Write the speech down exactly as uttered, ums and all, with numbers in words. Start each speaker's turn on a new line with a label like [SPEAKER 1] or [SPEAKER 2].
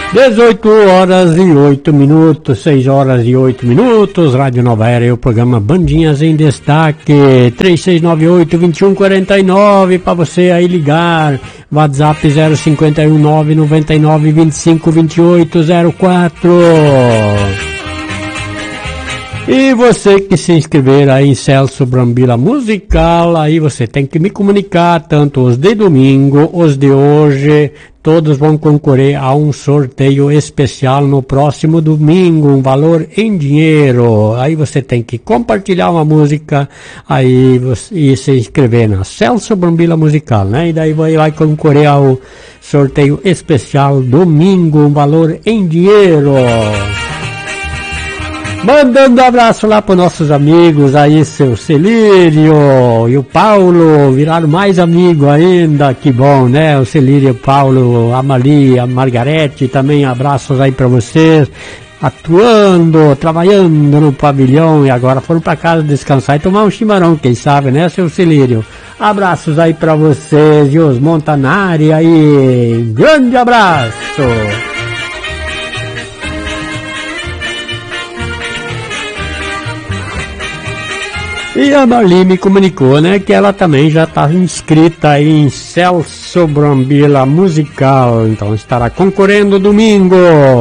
[SPEAKER 1] dezoito horas e oito minutos, seis horas e oito minutos, Rádio Nova Era e o programa Bandinhas em Destaque, três seis nove oito, dois um quatro nove, para você aí ligar, WhatsApp zero cinco um nove, nove nove, dois cinco, dois oito zero quatro. E você que se inscrever aí em Celso Brambila Musical, aí você tem que me comunicar, tanto os de domingo, os de hoje, todos vão concorrer a um sorteio especial no próximo domingo, um valor em dinheiro. Aí você tem que compartilhar uma música aí você, e se inscrever na Celso Brambila Musical, né? E daí vai, vai concorrer ao sorteio especial domingo, um valor em dinheiro. Mandando um abraço lá para nossos amigos aí, seu Celírio e o Paulo, viraram mais amigos ainda, que bom, né? O Celírio, o Paulo, a Mali, a Margarete, também abraços aí para vocês, atuando, trabalhando no pavilhão e agora foram para casa descansar e tomar um chimarrão, quem sabe, né, seu Celírio? Abraços aí para vocês e os Montanari aí, grande abraço! E a Marli me comunicou, né, que ela também já está inscrita aí em Celso Brambila Musical, então estará concorrendo domingo.